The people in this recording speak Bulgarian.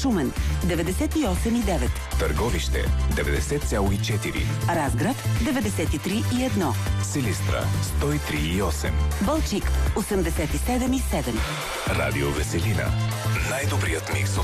Шумен 98,9. Търговище 90,4. Разград 93,1. Силистра 103,8. Балчик 87,7. Радио Веселина. Най-добрият микс от